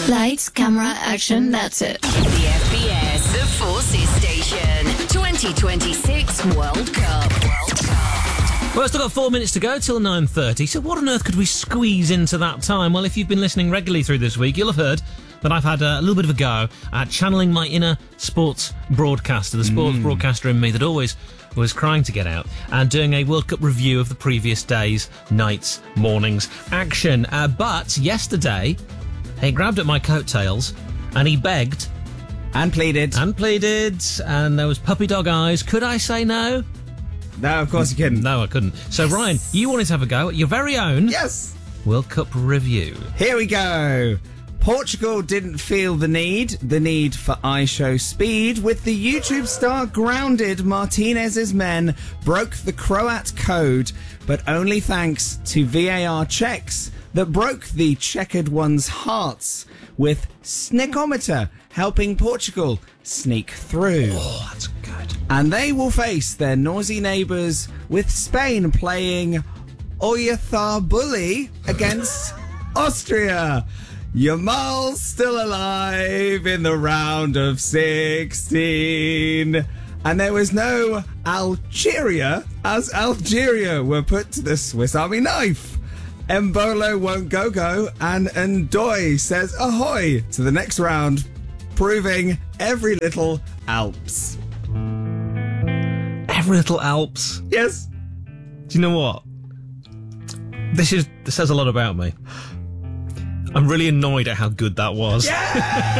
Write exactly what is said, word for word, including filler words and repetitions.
Lights, camera, action, that's it. The F B S, the Forces Station. twenty twenty-six World Cup. World Cup. Well, I've still got four minutes to go till nine thirty, so what on earth could we squeeze into that time? Well, if you've been listening regularly through this week, you'll have heard that I've had a little bit of a go at channeling my inner sports broadcaster, the sports mm. broadcaster in me that always was crying to get out, and doing a World Cup review of the previous days, nights, mornings, action. Uh, but yesterday, he grabbed at my coattails and he begged. And pleaded. And pleaded, and there was puppy dog eyes. Could I say no? No, of course you couldn't. No, I couldn't. So, yes. Ryan, you wanted to have a go at your very own yes. World Cup review. Here we go. Portugal didn't feel the need, the need for iShow speed. With the YouTube star grounded, Martinez's men broke the Croat code, but only thanks to V A R checks that broke the checkered one's hearts, with Sneakometer helping Portugal sneak through. Oh, that's good. And they will face their noisy neighbours, with Spain playing Oyarzabal against Austria. Yamal's still alive in the round of sixteen. And there was no Algeria, as Algeria were put to the Swiss Army knife. Mbolo won't go-go, and Ndoye says ahoy to the next round, proving every little Alps. Every little Alps? Yes. Do you know what? This is this says a lot about me. I'm really annoyed at how good that was. Yeah!